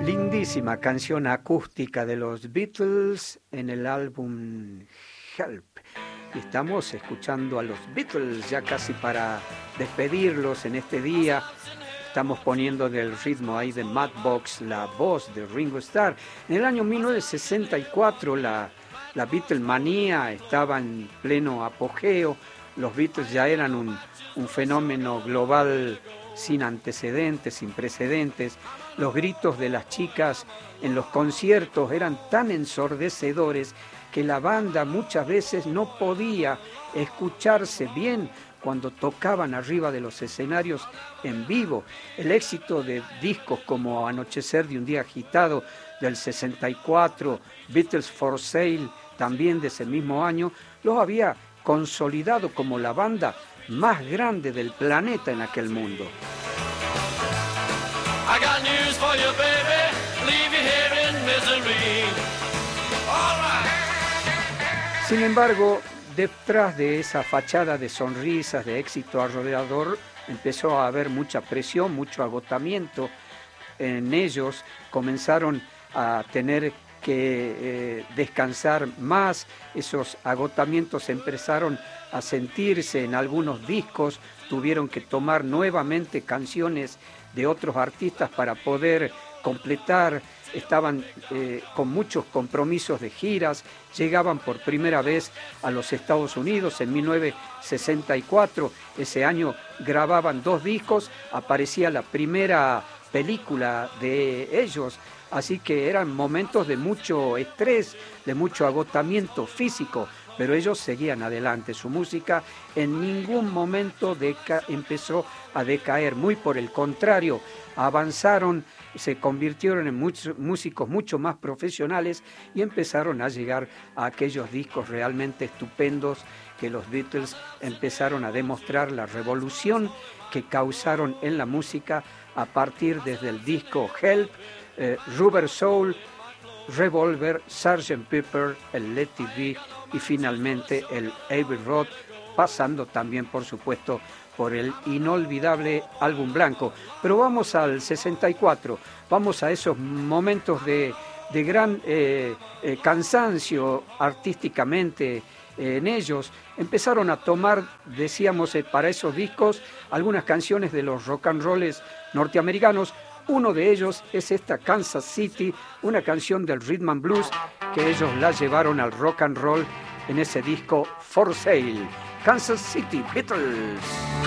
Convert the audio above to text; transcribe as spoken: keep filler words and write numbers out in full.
Lindísima canción acústica de los Beatles en el álbum Help. Y estamos escuchando a los Beatles ya casi para despedirlos en este día. Estamos poniendo del ritmo ahí de Matchbox la voz de Ringo Starr. En el año mil novecientos sesenta y cuatro la, la Beatlemanía estaba en pleno apogeo. Los Beatles ya eran un, un fenómeno global sin antecedentes, sin precedentes. Los gritos de las chicas en los conciertos eran tan ensordecedores que la banda muchas veces no podía escucharse bien cuando tocaban arriba de los escenarios en vivo. El éxito de discos como Anochecer de un día agitado del sesenta y cuatro, Beatles for Sale también de ese mismo año, los había consolidado como la banda más grande del planeta en aquel mundo. I got news for you, baby. Leave you here in misery. All right. Sin embargo, detrás de esa fachada de sonrisas, de éxito arrollador, empezó a haber mucha presión, mucho agotamiento en ellos. Comenzaron a tener que eh, descansar más. Esos agotamientos empezaron a sentirse en algunos discos. Tuvieron que tomar nuevamente canciones de otros artistas para poder completar. Estaban eh, con muchos compromisos de giras, llegaban por primera vez a los Estados Unidos en mil novecientos sesenta y cuatro, ese año grababan dos discos, aparecía la primera película de ellos, así que eran momentos de mucho estrés, de mucho agotamiento físico, pero ellos seguían adelante. Su música en ningún momento deca- empezó a decaer, muy por el contrario, avanzaron, se convirtieron en muchos músicos mucho más profesionales y empezaron a llegar a aquellos discos realmente estupendos que los Beatles empezaron a demostrar la revolución que causaron en la música a partir desde el disco Help, eh, Rubber Soul, Revolver, sergeant Pepper, el Let It Be y finalmente el Abbey Road, pasando también por supuesto por el inolvidable Álbum Blanco. Pero vamos al sesenta y cuatro, vamos a esos momentos de, de gran eh, eh, cansancio artísticamente eh, en ellos. Empezaron a tomar, decíamos, eh, para esos discos algunas canciones de los rock and rolls norteamericanos. Uno de ellos es esta Kansas City, una canción del Rhythm and Blues que ellos la llevaron al rock and roll en ese disco For Sale. Kansas City Beatles.